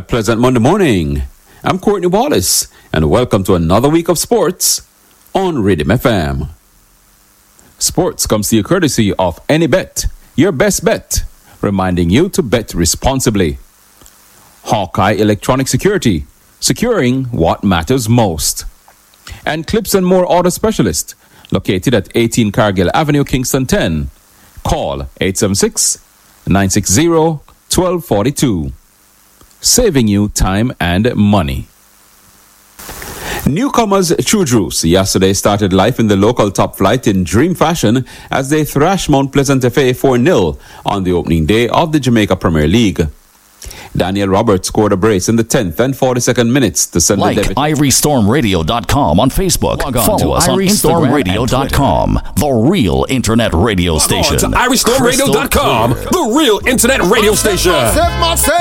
pleasant Monday morning. I'm Courtney Wallace, and welcome to another week of sports on Rhythm FM. Sports comes to you courtesy of AnyBet, your best bet, reminding you to bet responsibly. Hawkeye Electronic Security, securing what matters most. And Clips and More Auto Specialist, located at 18 Cargill Avenue, Kingston 10. Call 876-960-1242. Saving you time and money. Newcomers True Juice yesterday started life in the local top flight in dream fashion as they thrashed Mount Pleasant FA 4-0 on the opening day of the Jamaica Premier League. Daniel Roberts scored a brace in the 10th and 42nd minutes to send the IrieStormRadio.com on Facebook. Follow us on IrieStormRadio.com, the real internet radio station. IrieStormRadio.com, the real internet radio station.